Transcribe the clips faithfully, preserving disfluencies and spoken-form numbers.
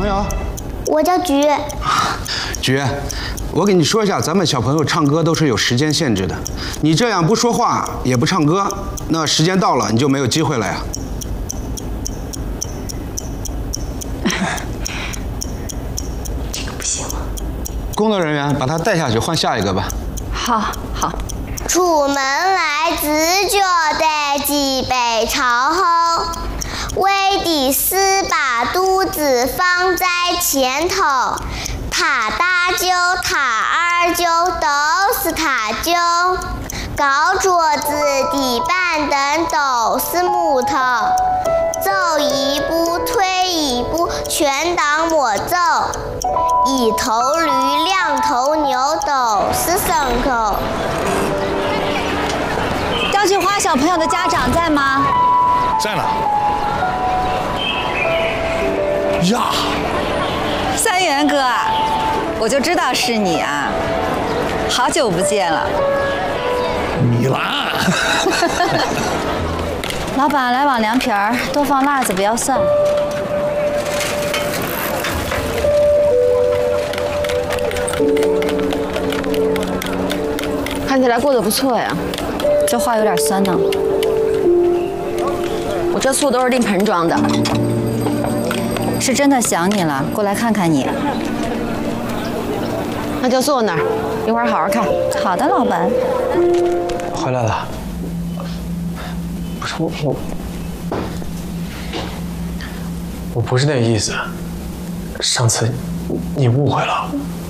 朋友？ 我叫菊。 菊，我给你说一下，咱们小朋友唱歌都是有时间限制的。你这样不说话也不唱歌，那时间到了你就没有机会了呀。 这个不行了。 工作人员把他带下去，换下一个吧。 好，好。 出门来自觉得脊背朝后，为的是把肚子放在前头。他大舅、他二舅都是他舅，高桌子、地板凳都是木头，走一步退一步，全当没走。一头驴、两头牛都是牲口。 赵菊花小朋友的家长在吗？ 在呢。呀， 三元哥，我就知道是你啊，好久不见了。 米兰。 老板，来碗凉皮儿，多放辣子，不要蒜。 看起来过得不错呀。 这话有点酸呢。 我这醋都是拎盆装的。 是真的想你了，过来看看你。 那就坐那儿，一会儿好好看。 好的，老板。 回来了。不是我我我不是那个意思。上次你误会了。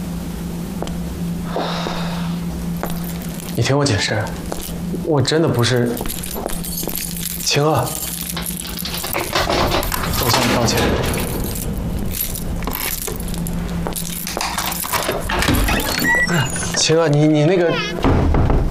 你听我解释，我真的不是。晴儿，我向你道歉。晴儿，你你那个。